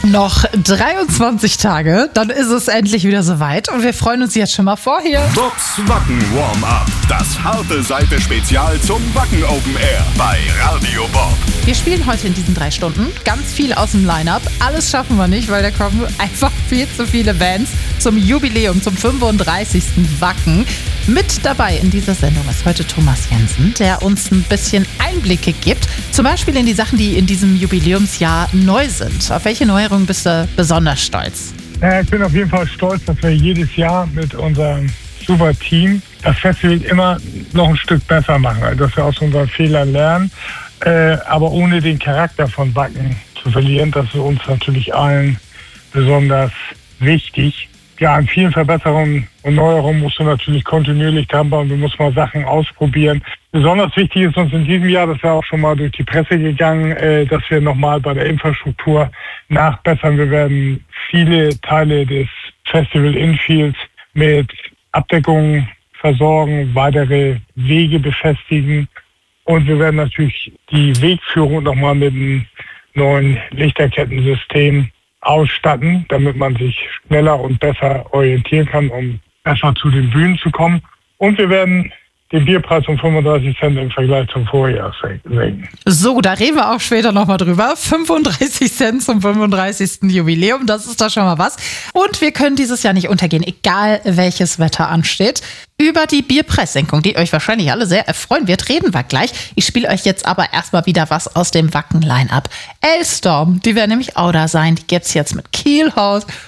Noch 23 Tage, dann ist es endlich wieder soweit und wir freuen uns jetzt schon mal vorher. Bobs Wacken Warm-Up, das harte Seite-Spezial zum Wacken Open Air bei Radio Bob. Wir spielen heute in diesen 3 Stunden ganz viel aus dem Line-Up. Alles schaffen wir nicht, weil da kommen einfach viel zu viele Bands zum Jubiläum, zum 35. Wacken. Mit dabei in dieser Sendung ist heute Thomas Jensen, der uns ein bisschen Einblicke gibt. Zum Beispiel in die Sachen, die in diesem Jubiläumsjahr neu sind. Auf welche Neuerungen bist du besonders stolz? Ja, ich bin auf jeden Fall stolz, dass wir jedes Jahr mit unserem super Team das Festival immer noch ein Stück besser machen. Also dass wir aus unseren Fehlern lernen, aber ohne den Charakter von Wacken zu verlieren. Das ist uns natürlich allen besonders wichtig. Ja, an vielen Verbesserungen und Neuerungen musst du natürlich kontinuierlich dran bauen. Du musst mal Sachen ausprobieren. Besonders wichtig ist uns in diesem Jahr, das ist ja auch schon mal durch die Presse gegangen, dass wir nochmal bei der Infrastruktur nachbessern. Wir werden viele Teile des Festival Infields mit Abdeckungen versorgen, weitere Wege befestigen. Und wir werden natürlich die Wegführung nochmal mit einem neuen Lichterkettensystem ausstatten, damit man sich schneller und besser orientieren kann, um besser zu den Bühnen zu kommen. Und wir werden den Bierpreis um 35 Cent im Vergleich zum Vorjahr senken. So, da reden wir auch später nochmal drüber. 35 Cent zum 35. Jubiläum, das ist doch schon mal was. Und wir können dieses Jahr nicht untergehen, egal welches Wetter ansteht. Über die Bierpreissenkung, die euch wahrscheinlich alle sehr erfreuen wird, reden wir gleich. Ich spiele euch jetzt aber erstmal wieder was aus dem Wacken-Line-Up. Elstorm, die werden nämlich auch da sein. Die gibt's jetzt mit Keelhaus